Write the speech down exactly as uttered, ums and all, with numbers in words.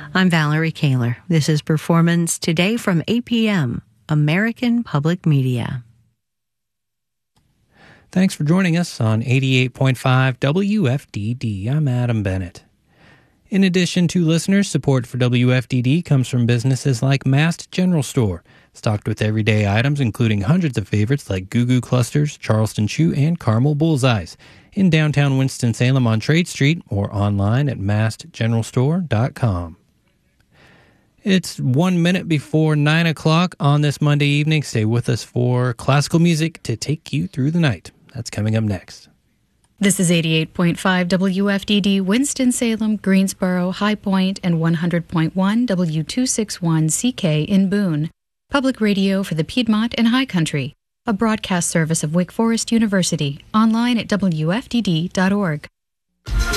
I'm Valerie Kaler. This is Performance Today from A P M, American Public Media. Thanks for joining us on eighty-eight point five W F D D. I'm Adam Bennett. In addition to listeners, support for W F D D comes from businesses like Mast General Store, stocked with everyday items including hundreds of favorites like Goo Goo Clusters, Charleston Chew, and Caramel Bullseyes, in downtown Winston-Salem on Trade Street or online at mast general store dot com. It's one minute before nine o'clock on this Monday evening. Stay with us for classical music to take you through the night. That's coming up next. This is eighty-eight point five W F D D, Winston-Salem, Greensboro, High Point, and one hundred point one W two sixty-one C K in Boone. Public radio for the Piedmont and High Country. A broadcast service of Wake Forest University. Online at W F D D dot org.